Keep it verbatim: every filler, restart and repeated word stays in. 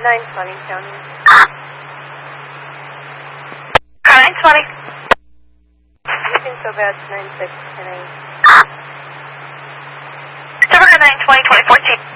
nine twenty, County. nine twenty. Anything so bad, nine six, ten eight. Silver nine twenty, twenty fourteen.